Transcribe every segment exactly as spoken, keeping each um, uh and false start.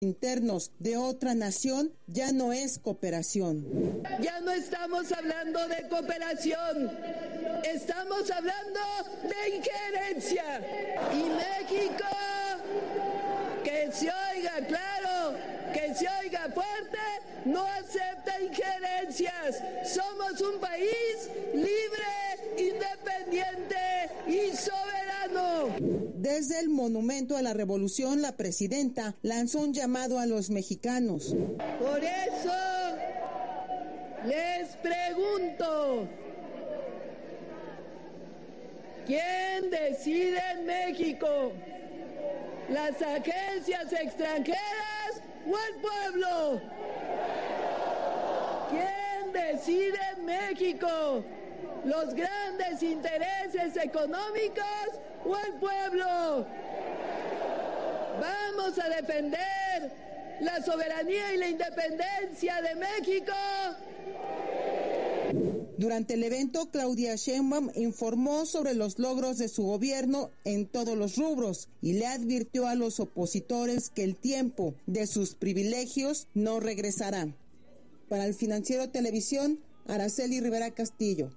internos de otra nación ya no es cooperación. Ya no estamos hablando de cooperación, estamos hablando de injerencia. Y México, que se oiga claro, que se oiga fuerte, no acepta injerencias. Somos un país libre, independiente y soberano. Desde el Monumento a la Revolución, la presidenta lanzó un llamado a los mexicanos. Por eso les pregunto, ¿quién decide en México? ¿Las agencias extranjeras o el pueblo? ¿Quién decide en México? ¿Los grandes intereses económicos o el pueblo? Vamos a defender la soberanía y la independencia de México. Durante el evento, Claudia Sheinbaum informó sobre los logros de su gobierno en todos los rubros y le advirtió a los opositores que el tiempo de sus privilegios no regresará. Para El Financiero Televisión, Araceli Rivera Castillo.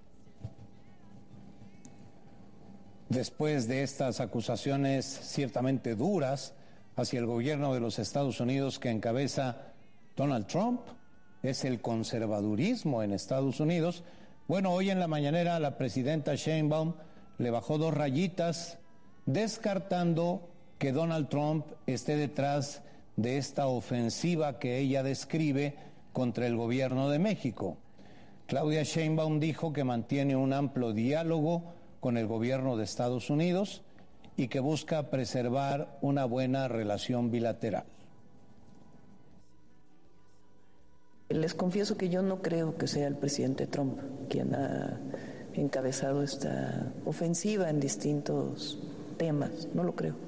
Después de estas acusaciones ciertamente duras hacia el gobierno de los Estados Unidos que encabeza Donald Trump, es el conservadurismo en Estados Unidos. Bueno, hoy en la mañanera la presidenta Sheinbaum le bajó dos rayitas, descartando que Donald Trump esté detrás de esta ofensiva que ella describe contra el gobierno de México. Claudia Sheinbaum dijo que mantiene un amplio diálogo con el gobierno de Estados Unidos y que busca preservar una buena relación bilateral. Les confieso que yo no creo que sea el presidente Trump quien ha encabezado esta ofensiva en distintos temas, no lo creo.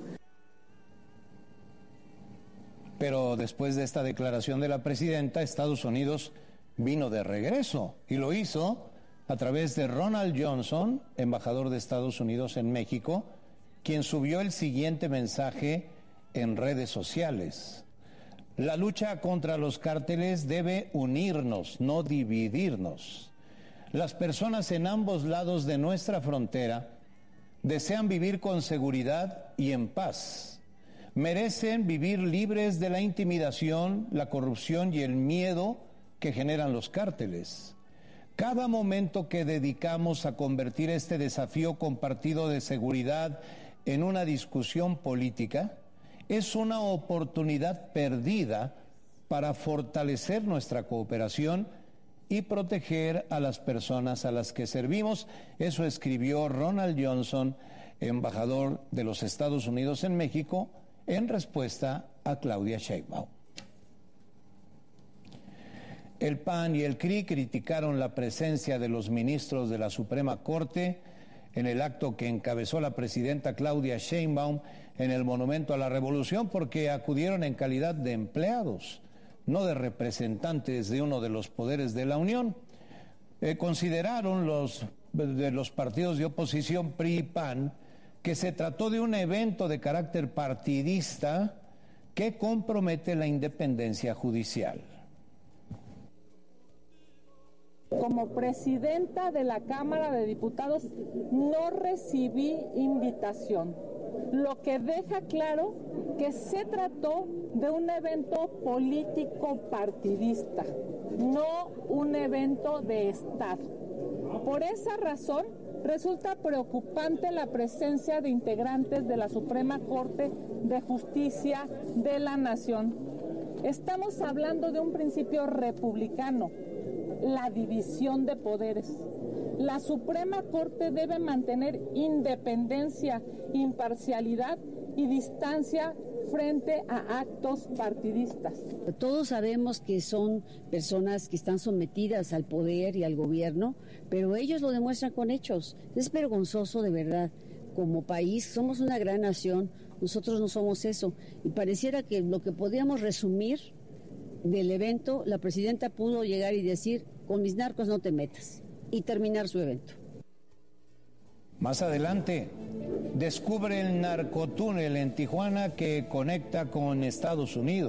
Pero después de esta declaración de la presidenta, Estados Unidos vino de regreso y lo hizo a través de Ronald Johnson, embajador de Estados Unidos en México, quien subió el siguiente mensaje en redes sociales. La lucha contra los cárteles debe unirnos, no dividirnos. Las personas en ambos lados de nuestra frontera desean vivir con seguridad y en paz. Merecen vivir libres de la intimidación, la corrupción y el miedo que generan los cárteles. Cada momento que dedicamos a convertir este desafío compartido de seguridad en una discusión política es una oportunidad perdida para fortalecer nuestra cooperación y proteger a las personas a las que servimos. Eso escribió Ronald Johnson, embajador de los Estados Unidos en México, en respuesta a Claudia Sheinbaum. El P A N y el C R I criticaron la presencia de los ministros de la Suprema Corte en el acto que encabezó la presidenta Claudia Sheinbaum en el Monumento a la Revolución, porque acudieron en calidad de empleados, no de representantes de uno de los poderes de la Unión. Eh, consideraron los de los partidos de oposición P R I y P A N que se trató de un evento de carácter partidista que compromete la independencia judicial. Como presidenta de la Cámara de Diputados no recibí invitación, lo que deja claro que se trató de un evento político partidista, no un evento de Estado. Por esa razón, resulta preocupante la presencia de integrantes de la Suprema Corte de Justicia de la Nación. Estamos hablando de un principio republicano, la división de poderes. La Suprema Corte debe mantener independencia, imparcialidad y distancia frente a actos partidistas. Todos sabemos que son personas que están sometidas al poder y al gobierno, pero ellos lo demuestran con hechos. Es vergonzoso de verdad. Como país somos una gran nación, nosotros no somos eso. Y pareciera que lo que podíamos resumir del evento, la presidenta pudo llegar y decir, con mis narcos no te metas, y terminar su evento. Más adelante, descubre el narcotúnel en Tijuana que conecta con Estados Unidos.